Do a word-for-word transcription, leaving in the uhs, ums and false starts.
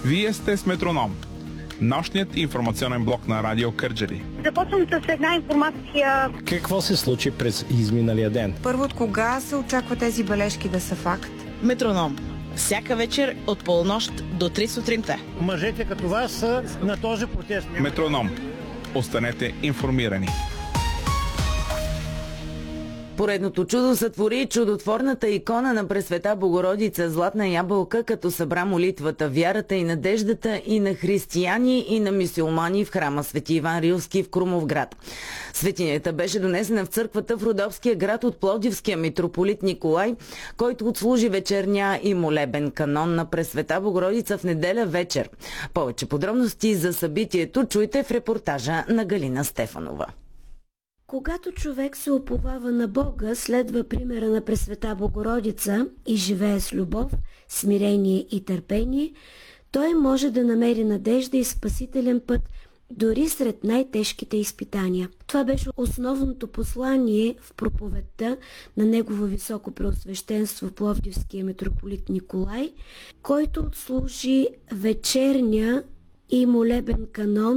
Вие сте с Метроном, нощният информационен блок на Радио Кърджали. Започвам с една информация. Какво се случи през изминалия ден? Първо, от кога се очаква тези бележки да са факт? Метроном. Всяка вечер от полунощ до три сутринта. Мъжете като вас са на този протест. Метроном. Останете информирани. Поредното чудо сътвори чудотворната икона на Пресвета Богородица Златна ябълка, като събра молитвата, вярата и надеждата и на християни, и на мюсюлмани в храма Свети Иван Рилски в Крумовград. Светинята беше донесена в църквата в Родопския град от пловдивския митрополит Николай, който отслужи вечерния и молебен канон на Пресвета Богородица в неделя вечер. Повече подробности за събитието чуйте в репортажа на Галина Стефанова. Когато човек се уповава на Бога, следва примера на Пресвета Богородица и живее с любов, смирение и търпение, той може да намери надежда и спасителен път дори сред най-тежките изпитания. Това беше основното послание в проповедта на Негово високо преосвещенство пловдивския митрополит Николай, който отслужи вечерния и молебен канон